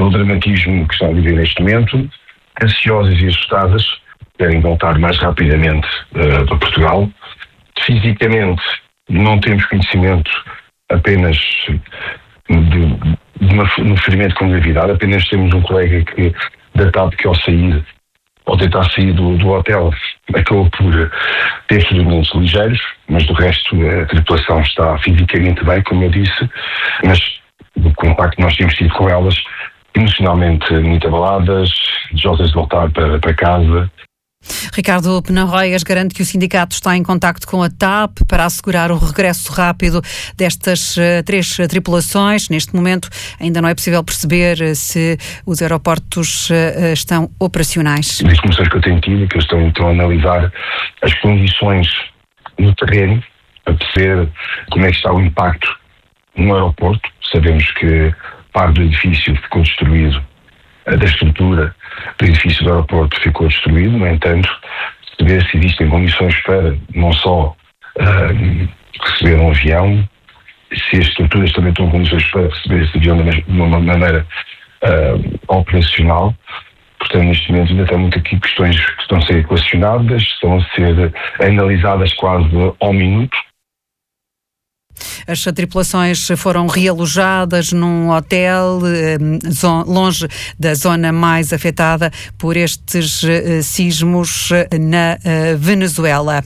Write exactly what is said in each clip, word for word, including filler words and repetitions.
pelo dramatismo que está a viver neste momento, ansiosas e assustadas, querem voltar mais rapidamente uh, para Portugal. Fisicamente, não temos conhecimento apenas de, de uma, um ferimento com gravidade, apenas temos um colega que, da TAP que ao sair, ao tentar sair do, do hotel, acabou por ter ferimentos ligeiros, mas do resto a tripulação está fisicamente bem, como eu disse, mas o contacto que nós temos tido com elas, emocionalmente muito abaladas, desejosas de voltar para, para casa. Ricardo Penarroias garante que o sindicato está em contacto com a TAP para assegurar o regresso rápido destas uh, três uh, tripulações. Neste momento ainda não é possível perceber uh, se os aeroportos uh, estão operacionais. As informações que eu tenho tido, que eles estão, estão a analisar as condições no terreno, a perceber como é que está o impacto no aeroporto. Sabemos que parte do edifício ficou destruído, da estrutura do edifício do aeroporto ficou destruído. No entanto, saber se existem condições para não só uh, receber um avião, se as estruturas também estão em condições para receber esse avião de uma maneira uh, operacional. Portanto, neste momento ainda temos aqui questões que estão a ser equacionadas, estão a ser analisadas quase ao minuto. As tripulações foram realojadas num hotel longe da zona mais afetada por estes sismos na Venezuela.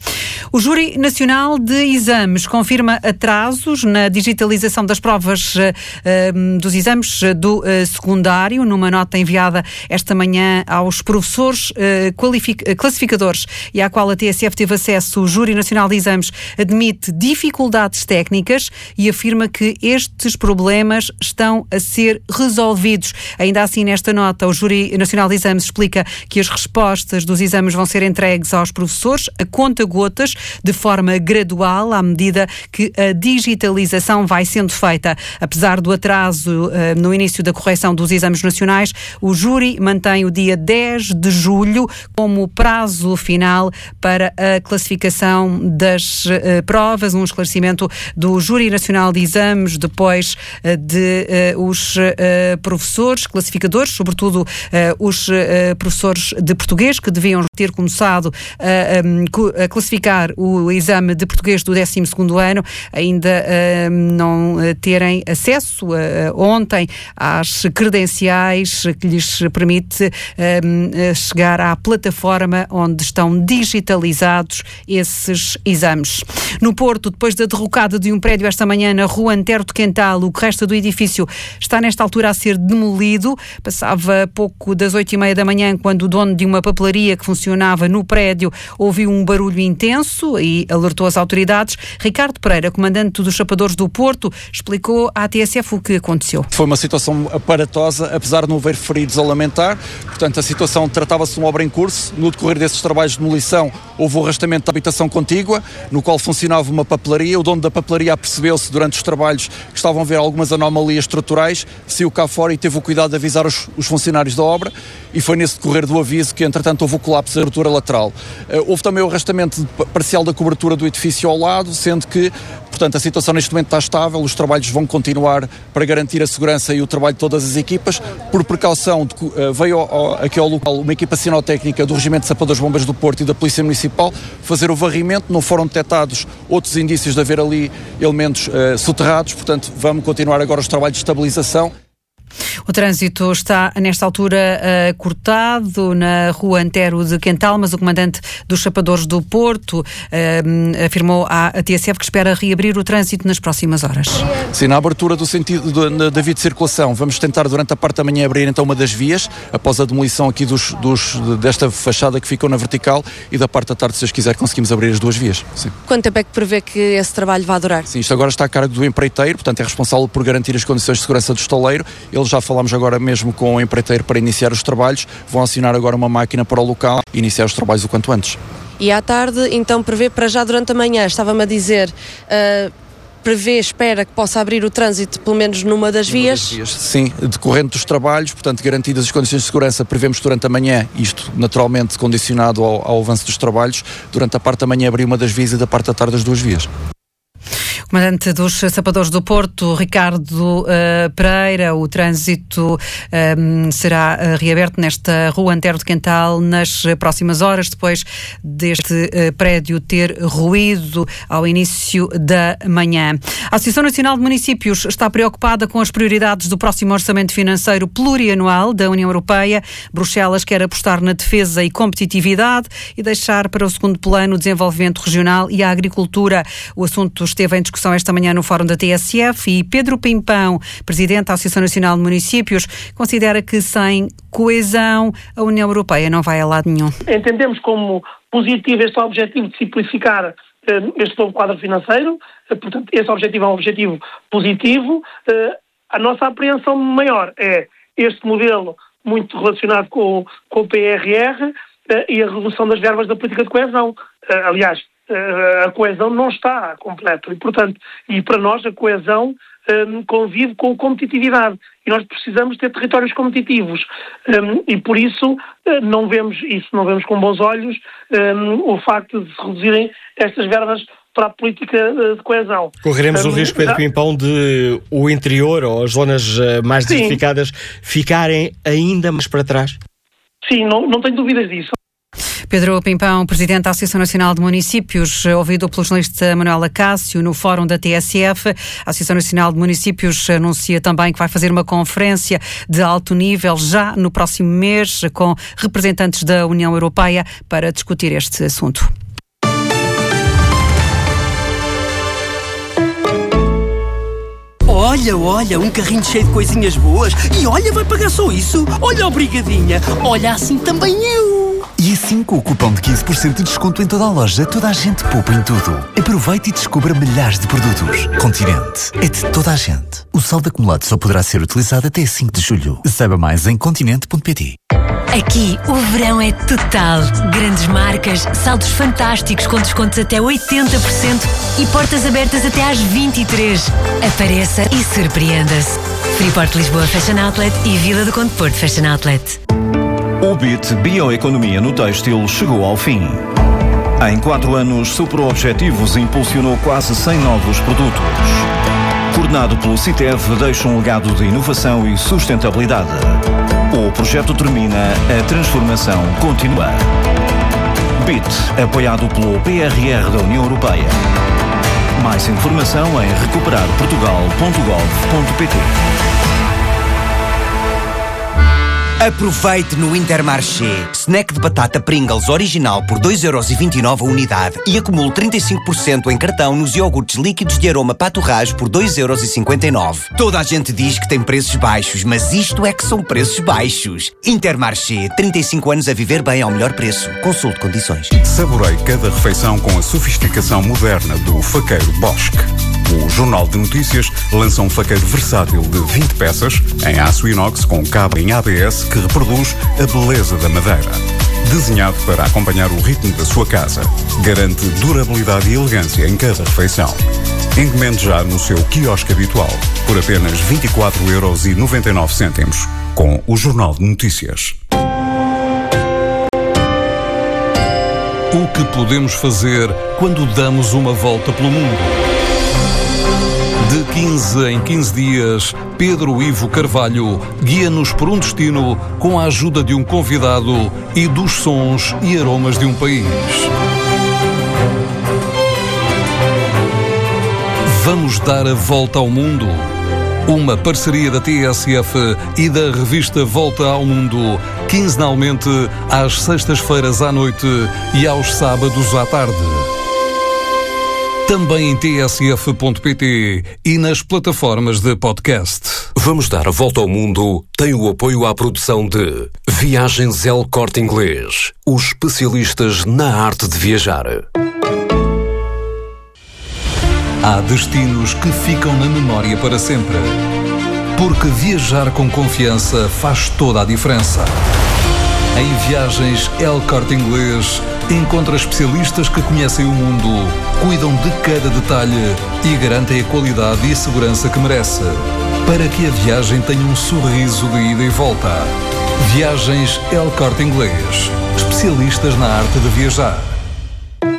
O Júri Nacional de Exames confirma atrasos na digitalização das provas uh, dos exames do uh, secundário. Numa nota enviada esta manhã aos professores uh, qualific- classificadores e à qual a T S F teve acesso, o Júri Nacional de Exames admite dificuldades técnicas e afirma que estes problemas estão a ser resolvidos. Ainda assim, nesta nota, o Júri Nacional de Exames explica que as respostas dos exames vão ser entregues aos professores a conta-gotas, de forma gradual, à medida que a digitalização vai sendo feita. Apesar do atraso uh, no início da correção dos exames nacionais, o júri mantém o dia dez de julho como prazo final para a classificação das uh, provas. Um esclarecimento do Júri Nacional de Exames depois uh, de uh, os uh, professores classificadores, sobretudo uh, os uh, professores de português, que deviam ter começado a, um, a classificar o exame de português do décimo segundo ano, ainda uh, não terem acesso uh, ontem às credenciais que lhes permite uh, chegar à plataforma onde estão digitalizados esses exames. No Porto, depois da derrocada de um prédio esta manhã na rua Antero de Quental, o que resta do edifício está nesta altura a ser demolido. Passava pouco das oito e meia da manhã quando o dono de uma papelaria que funcionava no prédio ouviu um barulho intenso e alertou as autoridades. Ricardo Pereira, comandante dos Chapadores do Porto, explicou à T S F o que aconteceu. Foi uma situação aparatosa, apesar de não haver feridos a lamentar. Portanto, a situação tratava-se de uma obra em curso. No decorrer desses trabalhos de demolição, houve o arrastamento da habitação contígua, no qual funcionava uma papelaria. O dono da papelaria apercebeu-se durante os trabalhos que estavam a ver algumas anomalias estruturais, saiu cá fora e teve o cuidado de avisar os, os funcionários da obra, e foi nesse decorrer do aviso que, entretanto, houve o colapso da estrutura lateral. Uh, houve também o arrastamento parcial da cobertura do edifício ao lado, sendo que, portanto, a situação neste momento está estável, os trabalhos vão continuar para garantir a segurança e o trabalho de todas as equipas. Por precaução, de, uh, veio ao, aqui ao local uma equipa sinotécnica do Regimento de Sapadores Bombas do Porto e da Polícia Municipal fazer o varrimento. Não foram detectados outros indícios de haver ali elementos uh, soterrados, portanto, vamos continuar agora os trabalhos de estabilização. O trânsito está, nesta altura, uh, cortado na rua Antero de Quental, mas o comandante dos Chapadores do Porto uh, afirmou à T S F que espera reabrir o trânsito nas próximas horas. Sim, na abertura do sentido do, da via de circulação, vamos tentar durante a parte da manhã abrir então uma das vias, após a demolição aqui dos, dos, desta fachada que ficou na vertical, e da parte da tarde, se Deus quiser, conseguimos abrir as duas vias. Sim. Quanto tempo é que prevê que esse trabalho vai durar? Sim, isto agora está a cargo do empreiteiro, portanto é responsável por garantir as condições de segurança do estaleiro. Ele já falámos agora mesmo com o empreiteiro para iniciar os trabalhos, vão acionar agora uma máquina para o local e iniciar os trabalhos o quanto antes. E à tarde, então, prevê para já durante a manhã, estava-me a dizer, uh, prevê, espera que possa abrir o trânsito pelo menos numa das vias? Das vias. Sim, decorrente dos trabalhos, portanto, garantidas as condições de segurança, prevemos durante a manhã, isto naturalmente condicionado ao, ao avanço dos trabalhos, durante a parte da manhã abrir uma das vias e da parte da tarde as duas vias. Comandante dos Sapadores do Porto, Ricardo uh, Pereira, o trânsito um, será uh, reaberto nesta rua Antero de Quental nas próximas horas, depois deste uh, prédio ter ruído ao início da manhã. A Associação Nacional de Municípios está preocupada com as prioridades do próximo orçamento financeiro plurianual da União Europeia. Bruxelas quer apostar na defesa e competitividade e deixar para o segundo plano o desenvolvimento regional e a agricultura. O assunto esteve em discussão esta manhã no Fórum da T S F e Pedro Pimpão, presidente da Associação Nacional de Municípios, considera que sem coesão a União Europeia não vai a lado nenhum. Entendemos como positivo este objetivo de simplificar uh, este novo quadro financeiro, uh, portanto esse objetivo é um objetivo positivo. Uh, a nossa apreensão maior é este modelo muito relacionado com, com o P R R uh, e a redução das verbas da política de coesão. Uh, aliás, a coesão não está completa e, portanto, e para nós a coesão um, convive com competitividade e nós precisamos ter territórios competitivos um, e por isso uh, não vemos isso, não vemos com bons olhos um, o facto de se reduzirem estas verbas para a política uh, de coesão. Correremos um, o risco, Pedro já... Pimpão, de o interior ou as zonas uh, mais desertificadas ficarem ainda mais para trás? Sim, não, não tenho dúvidas disso. Pedro Pimpão, presidente da Associação Nacional de Municípios, ouvido pelo jornalista Manuel Acácio no Fórum da T S F. A Associação Nacional de Municípios anuncia também que vai fazer uma conferência de alto nível já no próximo mês com representantes da União Europeia para discutir este assunto. Olha, olha, um carrinho cheio de coisinhas boas. E olha, vai pagar só isso? Olha, obrigadinha. Olha, assim também eu. E assim, com o cupom de quinze por cento de desconto em toda a loja, toda a gente poupa em tudo. Aproveite e descubra milhares de produtos. Continente. É de toda a gente. O saldo acumulado só poderá ser utilizado até cinco de julho. Saiba mais em continente ponto pt. Aqui, o verão é total. Grandes marcas, saldos fantásticos com descontos até oitenta por cento e portas abertas até às vinte e três. Apareça e surpreenda-se. Freeport Lisboa Fashion Outlet e Vila do Conde Porto Fashion Outlet. O B I T Bioeconomia no Têxtil chegou ao fim. Em quatro anos, superou objetivos e impulsionou quase cem novos produtos. Coordenado pelo CITEV, deixa um legado de inovação e sustentabilidade. O projeto termina, a transformação continua. B I T, apoiado pelo P R R da União Europeia. Mais informação em recuperar portugal ponto gov ponto pt. Aproveite no Intermarché. Snack de batata Pringles original por dois euros e vinte e nove a unidade e acumule trinta e cinco por cento em cartão nos iogurtes líquidos de aroma Pato Rage por dois euros e cinquenta e nove. Toda a gente diz que tem preços baixos, mas isto é que são preços baixos. Intermarché, trinta e cinco anos a viver bem ao melhor preço. Consulte condições. Saboreie cada refeição com a sofisticação moderna do faqueiro Bosch. O Jornal de Notícias lança um faqueiro versátil de vinte peças em aço inox com cabo em A B S que reproduz a beleza da madeira. Desenhado para acompanhar o ritmo da sua casa, garante durabilidade e elegância em cada refeição. Encomende já no seu quiosque habitual por apenas vinte e quatro euros e noventa e nove cêntimos com o Jornal de Notícias. O que podemos fazer quando damos uma volta pelo mundo? De quinze em quinze dias, Pedro Ivo Carvalho guia-nos por um destino com a ajuda de um convidado e dos sons e aromas de um país. Vamos dar a volta ao mundo. Uma parceria da T S F e da revista Volta ao Mundo, quinzenalmente às sextas-feiras à noite e aos sábados à tarde. Também em t s f ponto p t e nas plataformas de podcast. Vamos dar a volta ao mundo tem o apoio à produção de Viagens El Corte Inglês, os especialistas na arte de viajar. Há destinos que ficam na memória para sempre. Porque viajar com confiança faz toda a diferença. Em Viagens El Corte Inglês, encontra especialistas que conhecem o mundo, cuidam de cada detalhe e garantem a qualidade e a segurança que merece, para que a viagem tenha um sorriso de ida e volta. Viagens El Corte Inglês, especialistas na arte de viajar.